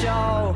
Ciao.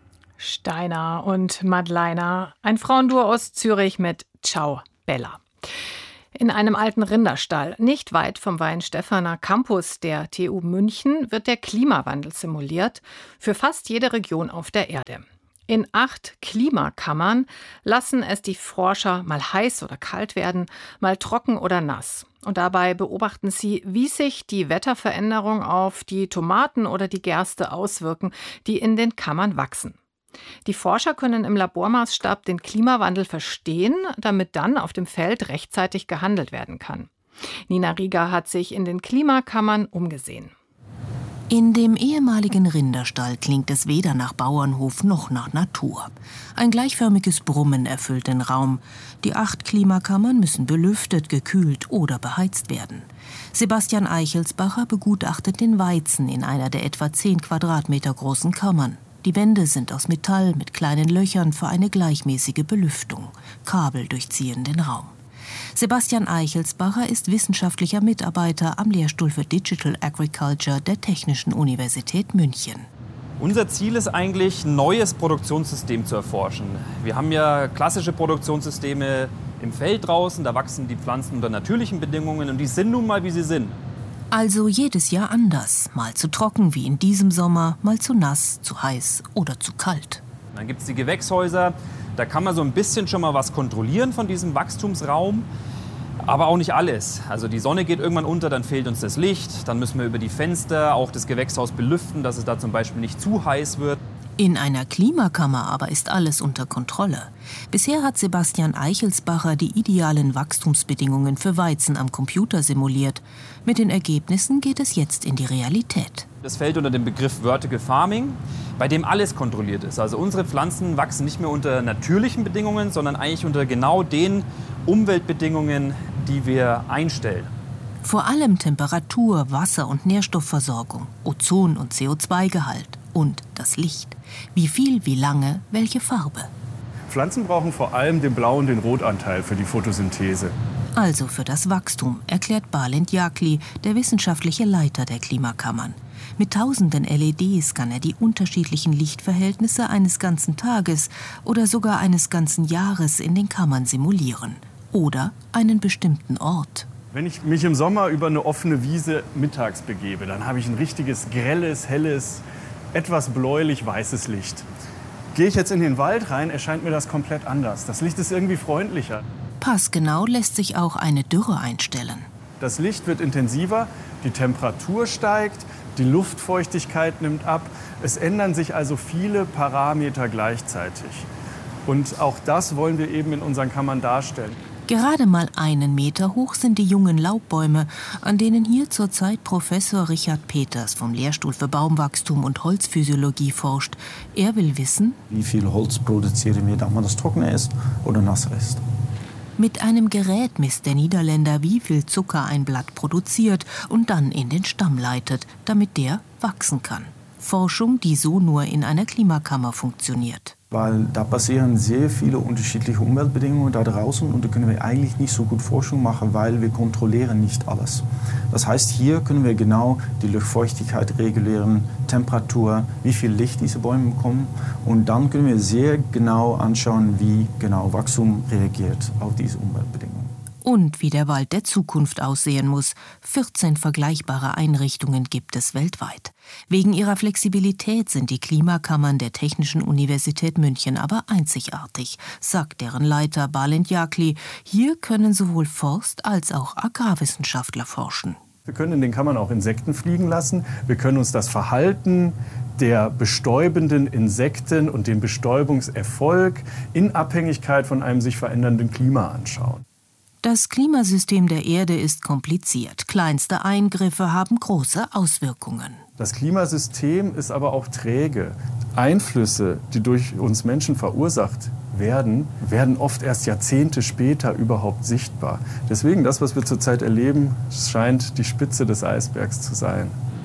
Steiner und Madleiner, ein Frauenduo aus Zürich mit Ciao Bella. In einem alten Rinderstall, nicht weit vom Weihenstephaner Campus der TU München, wird der Klimawandel simuliert für fast jede Region auf der Erde. In 8 Klimakammern lassen es die Forscher mal heiß oder kalt werden, mal trocken oder nass. Und dabei beobachten sie, wie sich die Wetterveränderung auf die Tomaten oder die Gerste auswirken, die in den Kammern wachsen. Die Forscher können im Labormaßstab den Klimawandel verstehen, damit dann auf dem Feld rechtzeitig gehandelt werden kann. Nina Rieger hat sich in den Klimakammern umgesehen. In dem ehemaligen Rinderstall klingt es weder nach Bauernhof noch nach Natur. Ein gleichförmiges Brummen erfüllt den Raum. Die 8 Klimakammern müssen belüftet, gekühlt oder beheizt werden. Sebastian Eichelsbacher begutachtet den Weizen in einer der etwa 10 Quadratmeter großen Kammern. Die Wände sind aus Metall mit kleinen Löchern für eine gleichmäßige Belüftung. Kabel durchziehen den Raum. Sebastian Eichelsbacher ist wissenschaftlicher Mitarbeiter am Lehrstuhl für Digital Agriculture der Technischen Universität München. Unser Ziel ist eigentlich, ein neues Produktionssystem zu erforschen. Wir haben ja klassische Produktionssysteme im Feld draußen, da wachsen die Pflanzen unter natürlichen Bedingungen und die sind nun mal, wie sie sind. Also jedes Jahr anders. Mal zu trocken wie in diesem Sommer, mal zu nass, zu heiß oder zu kalt. Dann gibt es die Gewächshäuser. Da kann man so ein bisschen schon mal was kontrollieren von diesem Wachstumsraum, aber auch nicht alles. Also die Sonne geht irgendwann unter, dann fehlt uns das Licht. Dann müssen wir über die Fenster auch das Gewächshaus belüften, dass es da zum Beispiel nicht zu heiß wird. In einer Klimakammer aber ist alles unter Kontrolle. Bisher hat Sebastian Eichelsbacher die idealen Wachstumsbedingungen für Weizen am Computer simuliert. Mit den Ergebnissen geht es jetzt in die Realität. Das fällt unter den Begriff Vertical Farming, bei dem alles kontrolliert ist. Also unsere Pflanzen wachsen nicht mehr unter natürlichen Bedingungen, sondern eigentlich unter genau den Umweltbedingungen, die wir einstellen. Vor allem Temperatur, Wasser- und Nährstoffversorgung, Ozon- und CO2-Gehalt und das Licht. Wie viel, wie lange, welche Farbe. Pflanzen brauchen vor allem den Blau- und den Rotanteil für die Photosynthese. Also für das Wachstum, erklärt Balint Yakli, der wissenschaftliche Leiter der Klimakammern. Mit tausenden LEDs kann er die unterschiedlichen Lichtverhältnisse eines ganzen Tages oder sogar eines ganzen Jahres in den Kammern simulieren. Oder einen bestimmten Ort. Wenn ich mich im Sommer über eine offene Wiese mittags begebe, dann habe ich ein richtiges, grelles, helles, etwas bläulich-weißes Licht. Gehe ich jetzt in den Wald rein, erscheint mir das komplett anders. Das Licht ist irgendwie freundlicher. Passgenau lässt sich auch eine Dürre einstellen. Das Licht wird intensiver, die Temperatur steigt, die Luftfeuchtigkeit nimmt ab. Es ändern sich also viele Parameter gleichzeitig. Und auch das wollen wir eben in unseren Kammern darstellen. Gerade mal 1 Meter hoch sind die jungen Laubbäume, an denen hier zurzeit Professor Richard Peters vom Lehrstuhl für Baumwachstum und Holzphysiologie forscht. Er will wissen, wie viel Holz produzieren wir, damit es trockener ist oder nasser ist. Mit einem Gerät misst der Niederländer, wie viel Zucker ein Blatt produziert und dann in den Stamm leitet, damit der wachsen kann. Forschung, die so nur in einer Klimakammer funktioniert. Weil da passieren sehr viele unterschiedliche Umweltbedingungen da draußen und da können wir eigentlich nicht so gut Forschung machen, weil wir kontrollieren nicht alles. Das heißt, hier können wir genau die Luftfeuchtigkeit regulieren, Temperatur, wie viel Licht diese Bäume bekommen und dann können wir sehr genau anschauen, wie genau Wachstum reagiert auf diese Umweltbedingungen. Und wie der Wald der Zukunft aussehen muss. 14 vergleichbare Einrichtungen gibt es weltweit. Wegen ihrer Flexibilität sind die Klimakammern der Technischen Universität München aber einzigartig, sagt deren Leiter Balint Yakli. Hier können sowohl Forst- als auch Agrarwissenschaftler forschen. Wir können in den Kammern auch Insekten fliegen lassen. Wir können uns das Verhalten der bestäubenden Insekten und den Bestäubungserfolg in Abhängigkeit von einem sich verändernden Klima anschauen. Das Klimasystem der Erde ist kompliziert. Kleinste Eingriffe haben große Auswirkungen. Das Klimasystem ist aber auch träge. Einflüsse, die durch uns Menschen verursacht werden oft erst Jahrzehnte später überhaupt sichtbar. Deswegen, das, was wir zurzeit erleben, scheint die Spitze des Eisbergs zu sein.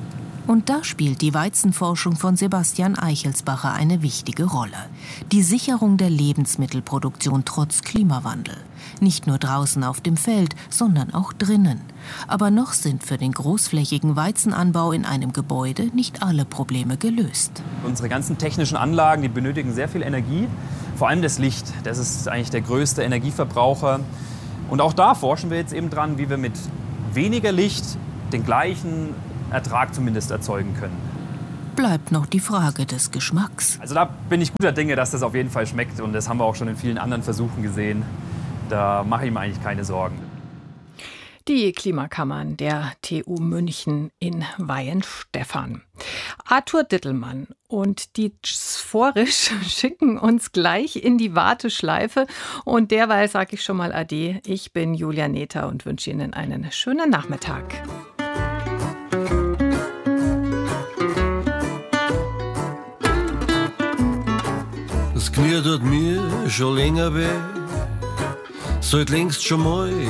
Und da spielt die Weizenforschung von Sebastian Eichelsbacher eine wichtige Rolle. Die Sicherung der Lebensmittelproduktion trotz Klimawandel. Nicht nur draußen auf dem Feld, sondern auch drinnen. Aber noch sind für den großflächigen Weizenanbau in einem Gebäude nicht alle Probleme gelöst. Unsere ganzen technischen Anlagen, die benötigen sehr viel Energie. Vor allem das Licht, das ist eigentlich der größte Energieverbraucher. Und auch da forschen wir jetzt eben dran, wie wir mit weniger Licht den gleichen Ertrag zumindest erzeugen können. Bleibt noch die Frage des Geschmacks. Also da bin ich guter Dinge, dass das auf jeden Fall schmeckt. Und das haben wir auch schon in vielen anderen Versuchen gesehen. Da mache ich mir eigentlich keine Sorgen. Die Klimakammern der TU München in Weihenstephan. Arthur Dittelmann und die Sphorisch schicken uns gleich in die Warteschleife. Und derweil sage ich schon mal Ade. Ich bin Julia Nether und wünsche Ihnen einen schönen Nachmittag. Das Knie tut mir schon länger weh, sollte längst schon mal